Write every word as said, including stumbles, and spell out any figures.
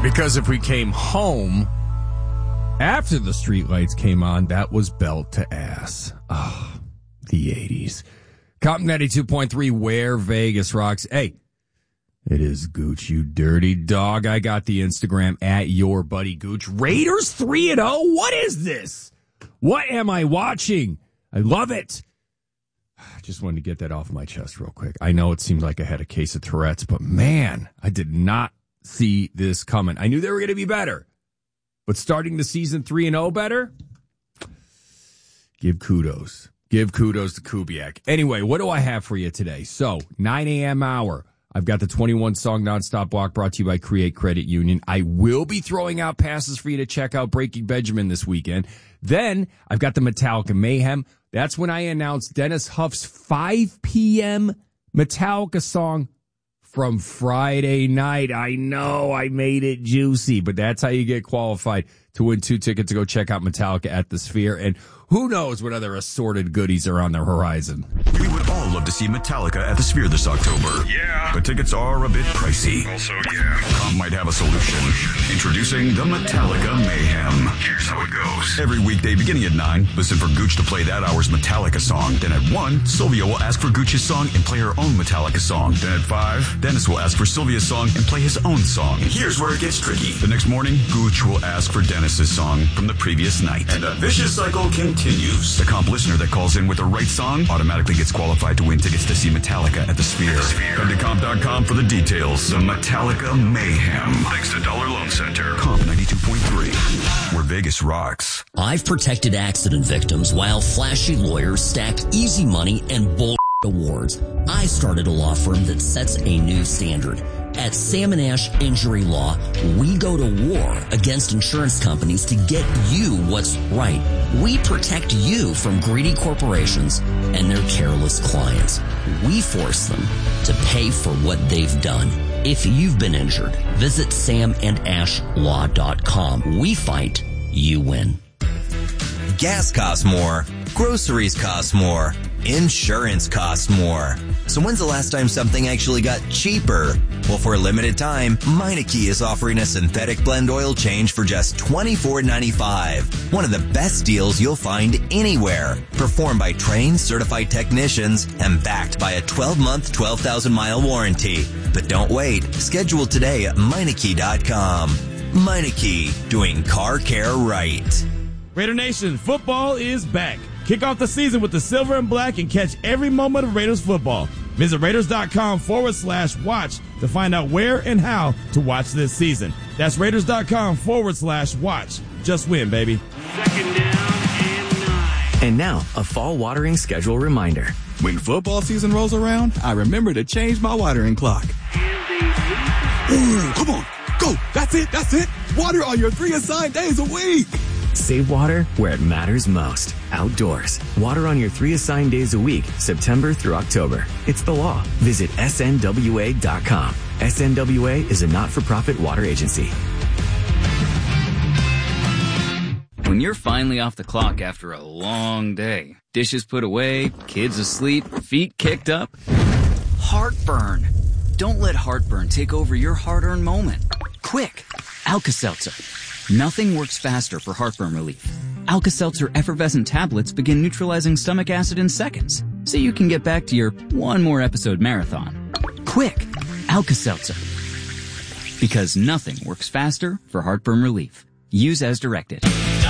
Because if we came home after the streetlights came on, that was belt to ass. Oh, the eighties. Comp ninety-two point three, where Vegas rocks. Hey, it is Gooch, you dirty dog. I got the Instagram at your buddy Gooch. Raiders three and oh? What is this? What am I watching? I love it. I just wanted to get that off my chest real quick. I know it seemed like I had a case of Tourette's, but man, I did not see this coming. I knew they were going to be better. But starting the season three and oh better? Give kudos. Give kudos to Kubiak. Anyway, what do I have for you today? So, nine a.m. hour. I've got the twenty-one song nonstop block brought to you by Create Credit Union. I will be throwing out passes for you to check out Breaking Benjamin this weekend. Then, I've got the Metallica Mayhem. That's when I announced Dennis Huff's five p.m. Metallica song from Friday night. I know I made it juicy, but that's how you get qualified to win two tickets to go check out Metallica at the Sphere. And who knows what other assorted goodies are on the horizon. We would all love to see Metallica at the Sphere this October. Yeah. But tickets are a bit pricey. Also, yeah. Comp might have a solution. Introducing the Metallica Mayhem. Here's how it goes. Every weekday beginning at nine, listen for Gooch to play that hour's Metallica song. Then at one, Sylvia will ask for Gooch's song and play her own Metallica song. Then at five, Dennis will ask for Sylvia's song and play his own song. Here's where it gets tricky. The next morning, Gooch will ask for Dennis's song from the previous night. And the vicious cycle continues. The comp listener that calls in with the right song automatically gets qualified to win tickets to see Metallica at the Sphere. At the Sphere. Head to comp dot com for the details. The Metallica Mayhem. Thanks to Dollar Loan Center. Comp ninety-two point three, where Vegas rocks. I've protected accident victims while flashy lawyers stack easy money and bull awards. I started a law firm that sets a new standard. At Sam and Ash Injury Law, we go to war against insurance companies to get you what's right. We protect you from greedy corporations and their careless clients. We force them to pay for what they've done. If you've been injured, visit sam and ash law dot com. We fight, you win. Gas costs more. Groceries cost more. Insurance costs more. So when's the last time something actually got cheaper? Well, for a limited time, Meineke is offering a synthetic blend oil change for just twenty-four ninety-five. One of the best deals you'll find anywhere. Performed by trained, certified technicians and backed by a twelve-month, twelve thousand mile warranty. But don't wait. Schedule today at Meineke dot com. Meineke, doing car care right. Raider Nation, football is back. Kick off the season with the silver and black and catch every moment of Raiders football. Visit Raiders.com forward slash watch to find out where and how to watch this season. That's Raiders.com forward slash watch. Just win, baby. Second down and nine. And now, a fall watering schedule reminder. When football season rolls around, I remember to change my watering clock. Ooh, come on, go. That's it, that's it. Water on your three assigned days a week. Save water where it matters most. Outdoors. Water on your three assigned days a week, September through October. It's the law. Visit S N W A dot com. S N W A is a not-for-profit water agency. When you're finally off the clock after a long day, dishes put away, kids asleep, feet kicked up, heartburn. Don't let heartburn take over your hard-earned moment. Quick, Alka-Seltzer. Nothing works faster for heartburn relief. Alka-Seltzer effervescent tablets begin neutralizing stomach acid in seconds, so you can get back to your one more episode marathon. Quick, Alka-Seltzer. Because nothing works faster for heartburn relief. Use as directed.